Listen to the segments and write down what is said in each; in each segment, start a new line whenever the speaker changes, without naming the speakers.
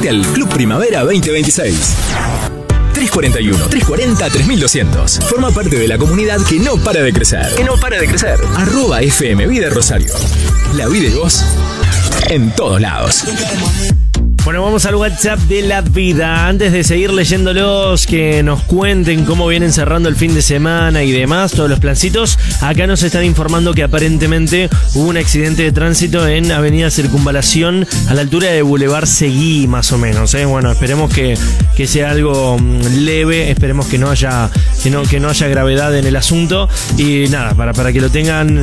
Sumate al Club Primavera 2026. 341-340-3200. Forma parte de la comunidad que no para de crecer. @FM Vida Rosario. La vida y vos en todos lados.
Bueno, vamos al WhatsApp de la vida. Antes de seguir leyéndolos, que nos cuenten cómo vienen cerrando el fin de semana y demás, todos los plancitos. Acá nos están informando que aparentemente hubo un accidente de tránsito en Avenida Circunvalación a la altura de Boulevard Seguí, más o menos. Bueno, esperemos que sea algo leve, esperemos que no haya gravedad en el asunto. Y nada, para que lo tengan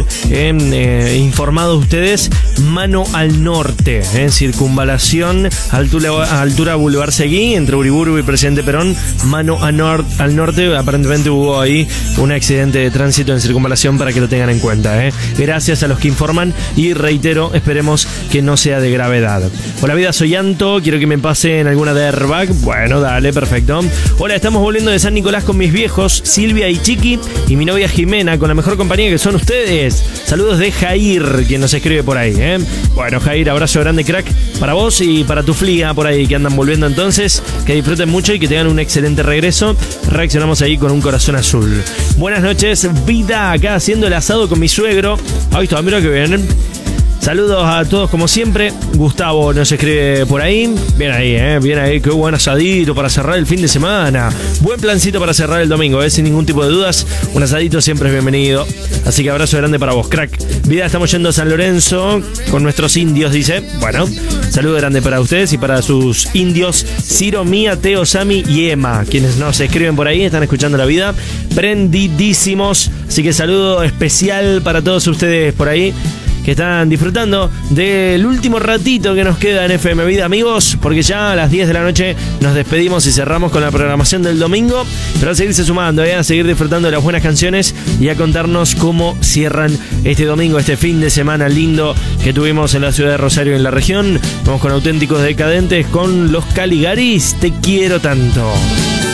informados ustedes, mano al norte, Circunvalación, altura Boulevard Seguí, entre Uriburu y Presidente Perón, mano al norte. Aparentemente hubo ahí un accidente de tránsito en Circunvalación, para que lo tengan en cuenta. Gracias a los que informan y reitero, esperemos que no sea de gravedad. Hola vida, soy Anto, quiero que me pasen alguna de airbag. Bueno, dale, perfecto. Hola, estamos volviendo de San Nicolás con mis viejos, Silvia y Chiqui, y mi novia Jimena, con la mejor compañía que son ustedes. Saludos de Jair, quien nos escribe por ahí. Bueno, Jair, abrazo grande, crack, para vos y para tu fliga por ahí que andan volviendo. Entonces, que disfruten mucho y que tengan un excelente regreso. Reaccionamos ahí con un corazón azul. Buenas noches, vida, acá haciendo el asado con mi suegro. Ahí está, mira que bien. Saludos a todos como siempre. Gustavo nos escribe por ahí. Bien ahí, bien ahí. Qué buen asadito para cerrar el fin de semana. Buen plancito para cerrar el domingo, sin ningún tipo de dudas. Un asadito siempre es bienvenido. Así que abrazo grande para vos, crack. Vida, estamos yendo a San Lorenzo con nuestros indios, dice. Bueno, saludo grande para ustedes y para sus indios Ciro, Mía, Teo, Sami y Emma, quienes nos escriben por ahí, están escuchando la vida. Prendidísimos. Así que saludo especial para todos ustedes por ahí, que están disfrutando del último ratito que nos queda en FM Vida, amigos, porque ya a las 10 de la noche nos despedimos y cerramos con la programación del domingo, pero a seguirse sumando, a seguir disfrutando de las buenas canciones y a contarnos cómo cierran este domingo, este fin de semana lindo que tuvimos en la ciudad de Rosario y en la región. Vamos con Auténticos Decadentes, con Los Caligaris, Te Quiero Tanto.